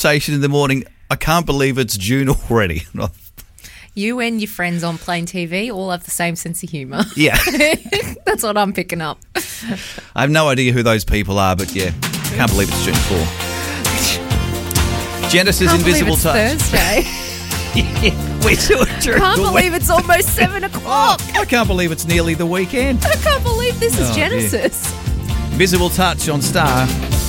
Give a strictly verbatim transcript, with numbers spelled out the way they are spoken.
Station in the morning. I can't believe it's June already. You and your friends on Plain T V all have the same sense of humour. Yeah. That's what I'm picking up. I have no idea who those people are, but yeah, I can't believe it's June fourth. Genesis Can't Invisible believe it's Touch. Thursday. We do it during Can't the believe week. it's almost seven o'clock. I can't believe it's nearly the weekend. I can't believe this is Oh, dear. Genesis. Invisible Touch on Star.